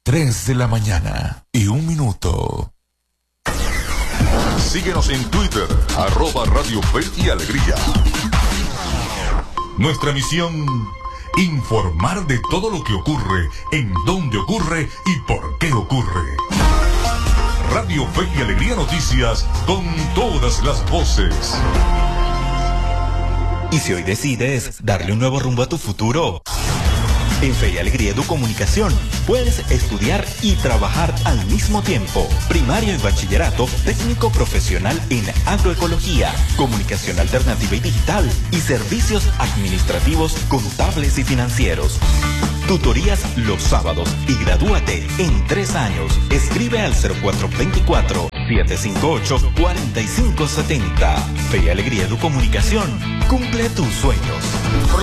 3:01 Síguenos en Twitter, @Radio Fe y Alegría. Nuestra misión, informar de todo lo que ocurre, en dónde ocurre y por qué ocurre. Radio Fe y Alegría Noticias, con todas las voces. ¿Y si hoy decides darle un nuevo rumbo a tu futuro? En Fe y Alegría Educomunicación puedes estudiar y trabajar al mismo tiempo. Primaria y bachillerato, técnico profesional en agroecología, comunicación alternativa y digital y servicios administrativos, contables y financieros. Tutorías los sábados y gradúate en 3 años. Escribe al 0424-758-4570. Fe y Alegría Educomunicación. Cumple tus sueños.